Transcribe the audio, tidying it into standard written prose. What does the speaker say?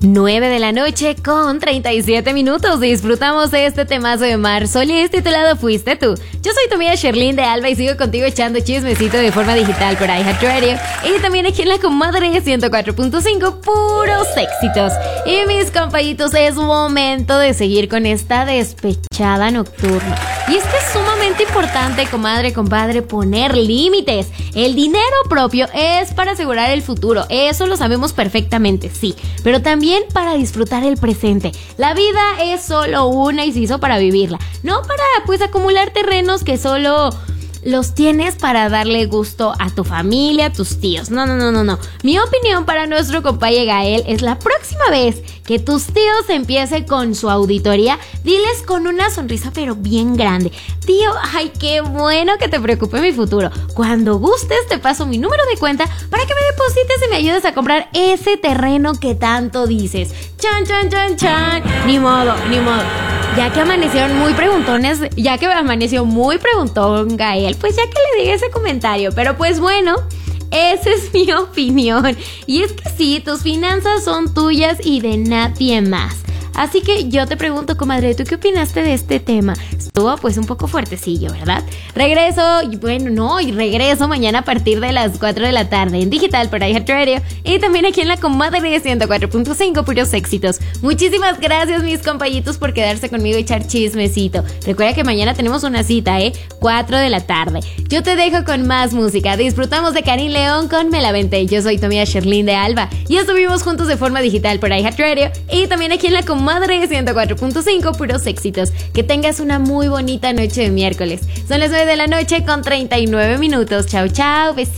9 de la noche con 37 minutos. Disfrutamos de este temazo de Mar Solís titulado Fuiste Tú. Yo soy tu amiga Sherlyn de Alba y sigo contigo echando chismecito de forma digital por iHeartRadio y también aquí en la comadre 104.5, puros éxitos. Y mis compañitos, es momento de seguir con esta despechada nocturna. Y es que es sumamente importante, comadre, compadre, poner límites. El dinero propio es para asegurar el futuro, eso lo sabemos perfectamente, sí, pero también para disfrutar el presente. La vida es solo una y se hizo para vivirla, no para pues acumular terrenos que solo los tienes para darle gusto a tu familia, a tus tíos. No. Mi opinión para nuestro compañero Gael es: la próxima vez que tus tíos empiecen con su auditoría, diles con una sonrisa pero bien grande: tío, ay, qué bueno que te preocupe mi futuro. Cuando gustes te paso mi número de cuenta para que me deposites y me ayudes a comprar ese terreno que tanto dices. Chan. Ni modo. Ya que amaneció muy preguntón Gael, pues ya que le diga ese comentario. Pero pues bueno, esa es mi opinión. Y es que sí, tus finanzas son tuyas y de nadie más. Así que yo te pregunto, comadre, ¿tú qué opinaste de este tema? Estuvo pues un poco fuertecillo, ¿verdad? Regreso mañana a partir de las 4 de la tarde en digital por iHeartRadio y también aquí en la comadre de 104.5, puros éxitos. Muchísimas gracias, mis compañitos, por quedarse conmigo y echar chismecito. Recuerda que mañana tenemos una cita, 4 de la tarde. Yo te dejo con más música. Disfrutamos de Karim León con Me la Aventé. Yo soy tu amiga Sherlyn de Alba y estuvimos juntos de forma digital por iHeartRadio y también aquí en la comadre 104.5, puros éxitos. Que tengas una muy bonita noche de miércoles. Son las 9 de la noche con 39 minutos. Chao, besitos.